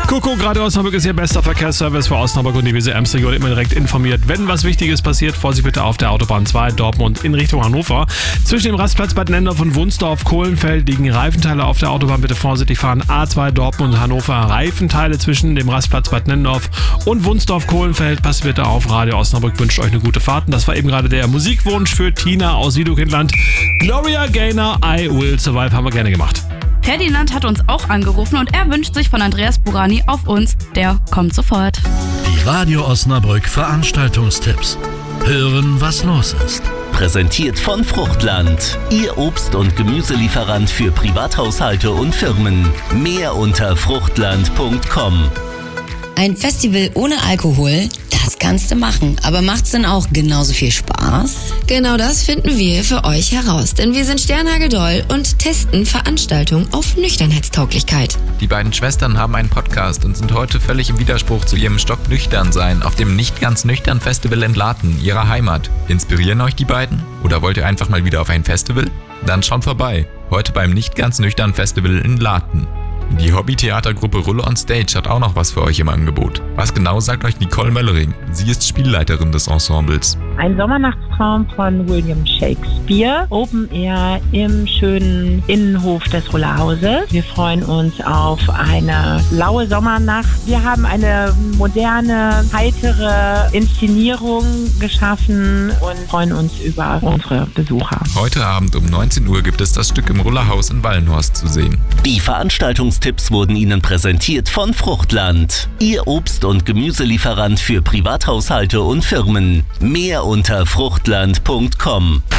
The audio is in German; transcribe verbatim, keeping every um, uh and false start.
Kuckuck, Radio Osnabrück ist Ihr bester Verkehrsservice für Osnabrück und die Weser-Ems-Region. Immer direkt informiert, wenn was Wichtiges passiert. Vorsicht bitte auf der Autobahn zwei Dortmund in Richtung Hannover. Zwischen dem Rastplatz Bad Nendorf und Wunsdorf-Kohlenfeld liegen Reifenteile auf der Autobahn. Bitte vorsichtig fahren. A zwei Dortmund Hannover. Reifenteile zwischen dem Rastplatz Bad Nendorf und Wunsdorf-Kohlenfeld. Passt bitte auf. Radio Osnabrück wünscht euch eine gute Fahrt. Und das war eben gerade der Musikwunsch für Tina aus Wiedekindland. Gloria Gaynor, I Will Survive, haben wir gerne gemacht. Ferdinand hat uns auch angerufen und er wünscht sich von Andreas Burani auf uns. Der kommt sofort. Die Radio Osnabrück Veranstaltungstipps. Hören, was los ist. Präsentiert von Fruchtland. Ihr Obst- und Gemüselieferant für Privathaushalte und Firmen. Mehr unter fruchtland punkt com. Ein Festival ohne Alkohol, das kannst du machen. Aber macht's denn auch genauso viel Spaß? Genau das finden wir für euch heraus. Denn wir sind sternhageldoll und testen Veranstaltungen auf Nüchternheitstauglichkeit. Die beiden Schwestern haben einen Podcast und sind heute völlig im Widerspruch zu ihrem Stocknüchtern-Sein auf dem Nicht-Ganz-Nüchtern-Festival in Laten, ihrer Heimat. Inspirieren euch die beiden? Oder wollt ihr einfach mal wieder auf ein Festival? Dann schaut vorbei. Heute beim Nicht-Ganz-Nüchtern-Festival in Laten. Die Hobbytheatergruppe Rulle on Stage hat auch noch was für euch im Angebot. Was genau, sagt euch Nicole Möllering. Sie ist Spielleiterin des Ensembles. Ein Sommernachtstraum von William Shakespeare. Open Air im schönen Innenhof des Rullehauses. Wir freuen uns auf eine laue Sommernacht. Wir haben eine moderne, heitere Inszenierung geschaffen und freuen uns über unsere Besucher. Heute Abend um neunzehn Uhr gibt es das Stück im Rullerhaus in Wallenhorst zu sehen. Die Veranstaltungstipps wurden Ihnen präsentiert von Fruchtland. Ihr Obst- und Gemüselieferant für Privathaushalte und Firmen. Mehr unter fruchtland punkt com.